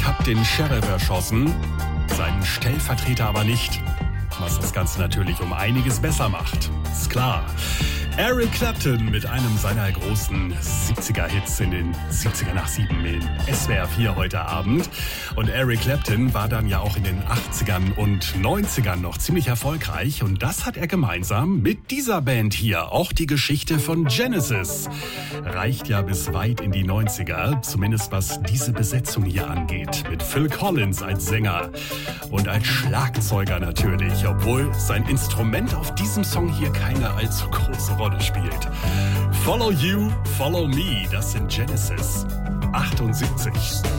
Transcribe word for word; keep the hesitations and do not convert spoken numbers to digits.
hat den Sheriff erschossen, seinen Stellvertreter aber nicht. Was das Ganze natürlich um einiges besser macht. Ist klar. Eric Clapton mit einem seiner großen siebziger-Hits in den siebziger nach sieben in S W R vier heute Abend. Und Eric Clapton war dann ja auch in den achtzigern und neunzigern noch ziemlich erfolgreich. Und das hat er gemeinsam mit dieser Band hier. Auch die Geschichte von Genesis reicht ja bis weit in die neunziger. Zumindest was diese Besetzung hier angeht. Mit Phil Collins als Sänger und als Schlagzeuger natürlich. Obwohl sein Instrument auf diesem Song hier keine allzu große Rolle spielt. Follow You, Follow Me, das sind Genesis achtundsiebzig.